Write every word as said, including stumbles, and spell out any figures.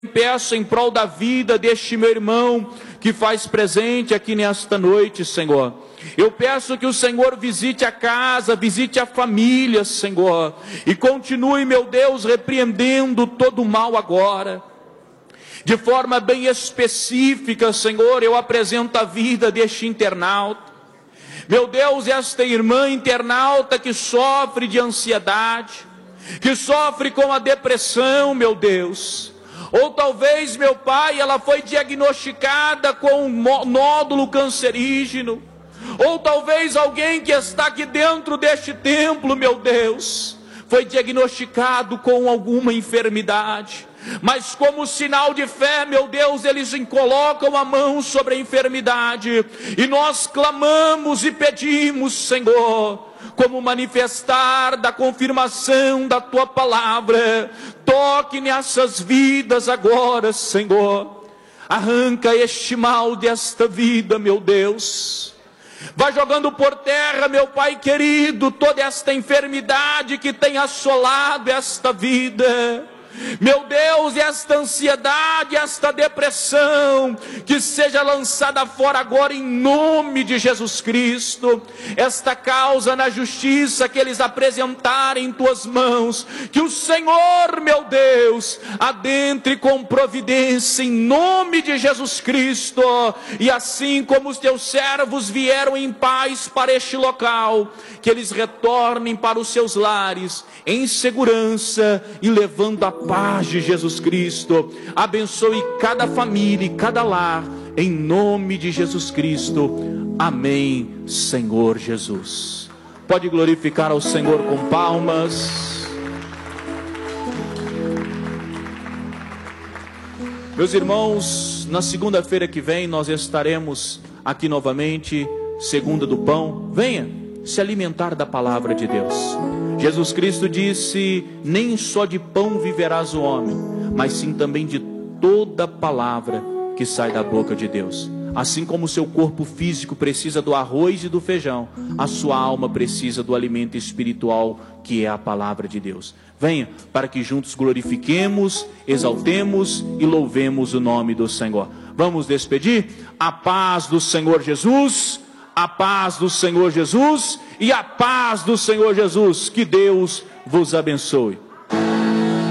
Peço em prol da vida deste meu irmão que faz presente aqui nesta noite, Senhor. Eu peço que o Senhor visite a casa, visite a família, Senhor, e continue, meu Deus, repreendendo todo o mal agora. De forma bem específica, Senhor, eu apresento a vida deste internauta. Meu Deus, esta irmã internauta que sofre de ansiedade, que sofre com a depressão, meu Deus. Ou talvez, meu Pai, ela foi diagnosticada com um nódulo cancerígeno. Ou talvez alguém que está aqui dentro deste templo, meu Deus, foi diagnosticado com alguma enfermidade. Mas como sinal de fé, meu Deus, eles colocam a mão sobre a enfermidade. E nós clamamos e pedimos, Senhor, como manifestar da confirmação da Tua palavra. Toque nessas vidas agora, Senhor. Arranca este mal desta vida, meu Deus. Vai jogando por terra, meu Pai querido, toda esta enfermidade que tem assolado esta vida. Meu Deus, esta ansiedade, esta depressão, que seja lançada fora agora em nome de Jesus Cristo. Esta causa na justiça que eles apresentarem em tuas mãos, que o Senhor, meu Deus, adentre com providência em nome de Jesus Cristo. E assim como os teus servos vieram em paz para este local, que eles retornem para os seus lares em segurança e levando a paz de Jesus Cristo. Abençoe cada família e cada lar, em nome de Jesus Cristo. Amém, Senhor Jesus. Pode glorificar ao Senhor com palmas. Meus irmãos, na segunda-feira que vem nós estaremos aqui novamente, segunda do pão. Venha se alimentar da palavra de Deus. Jesus Cristo disse: nem só de pão viverás o homem, mas sim também de toda palavra que sai da boca de Deus. Assim como o seu corpo físico precisa do arroz e do feijão, a sua alma precisa do alimento espiritual, que é a palavra de Deus. Venha para que juntos glorifiquemos, exaltemos e louvemos o nome do Senhor. Vamos despedir? A paz do Senhor Jesus, a paz do Senhor Jesus e a paz do Senhor Jesus. Que Deus vos abençoe.